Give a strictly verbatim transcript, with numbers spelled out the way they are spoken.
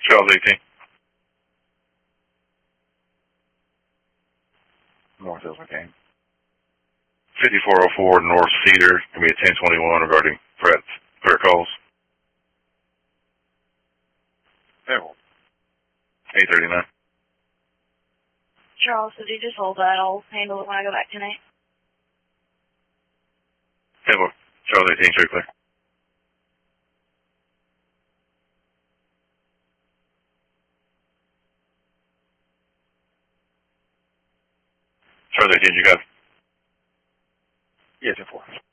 Charles eighteen. North Hills, okay. fifty-four oh four North Cedar, give me a ten twenty-one regarding threats, threat calls. eight thirty-nine. Charles, did you just hold that? I'll handle it when I go back tonight. Hello, Charles eighteen, straight clear. Charles eighteen, you got it? Yes, ten four.